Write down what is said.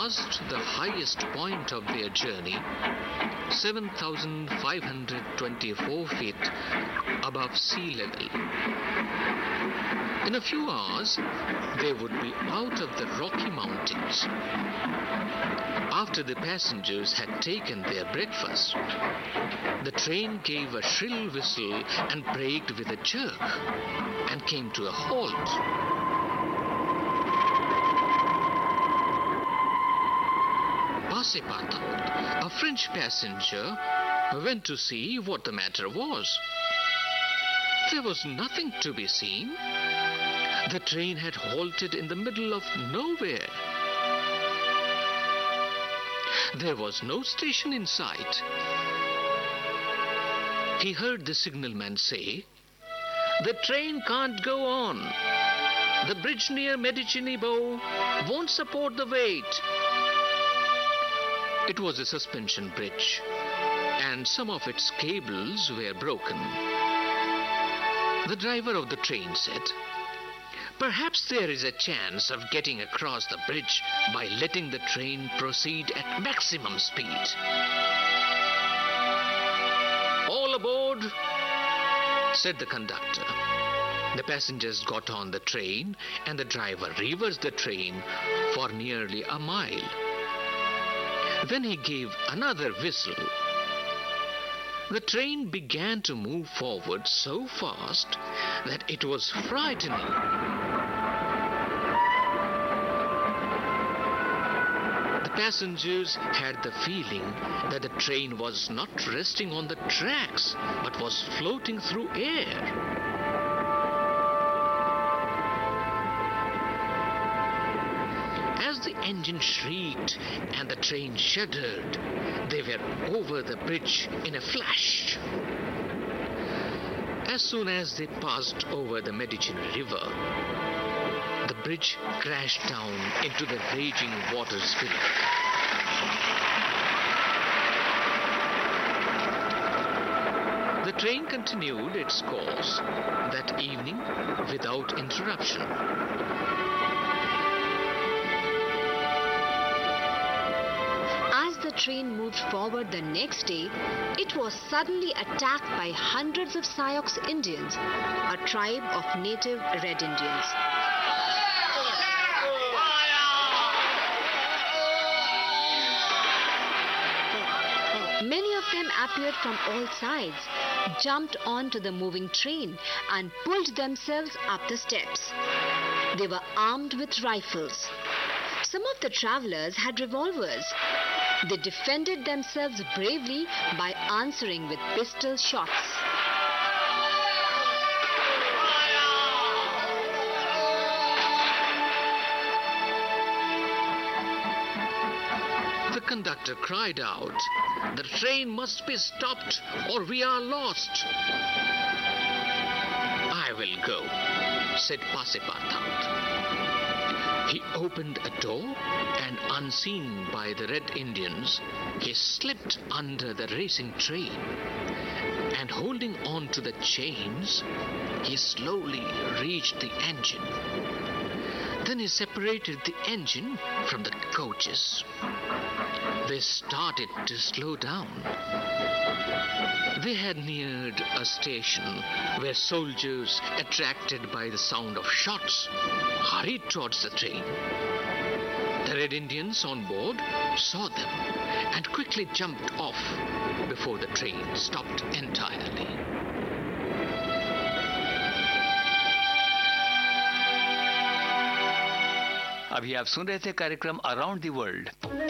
passed the highest point of their journey, 7,524 feet above sea level. In a few hours, they would be out of the Rocky Mountains. After the passengers had taken their breakfast, the train gave a shrill whistle and braked with a jerk and came to a halt. Passepartout, a French passenger, went to see what the matter was. There was nothing to be seen. The train had halted in the middle of nowhere. There was no station in sight. He heard the signalman say, "The train can't go on. The bridge near Medicini-Bow won't support the weight." It was a suspension bridge, and some of its cables were broken. The driver of the train said, "Perhaps there is a chance of getting across the bridge by letting the train proceed at maximum speed." "All aboard," said the conductor. The passengers got on the train, and the driver reversed the train for nearly a mile. Then he gave another whistle. The train began to move forward so fast that it was frightening. The passengers had the feeling that the train was not resting on the tracks but was floating through air. As the engine shrieked and the train shuddered, they were over the bridge in a flash. As soon as they passed over the Medicine River, the bridge crashed down into the raging waters below. The train continued its course that evening without interruption. As the train moved forward the next day, it was suddenly attacked by hundreds of Sioux Indians, a tribe of native Red Indians. Many of them appeared from all sides, jumped onto the moving train, and pulled themselves up the steps. They were armed with rifles. Some of the travelers had revolvers. They defended themselves bravely by answering with pistol shots. The conductor cried out, "The train must be stopped or we are lost." "I will go," said Passepartout. He opened a door, and unseen by the Red Indians, he slipped under the racing train, and holding on to the chains, he slowly reached the engine. Then he separated the engine from the coaches. They started to slow down. They had neared a station where soldiers, attracted by the sound of shots, hurried towards the train. The Red Indians on board saw them and quickly jumped off before the train stopped entirely. अभी आप सुन रहे थे कार्यक्रम around the world.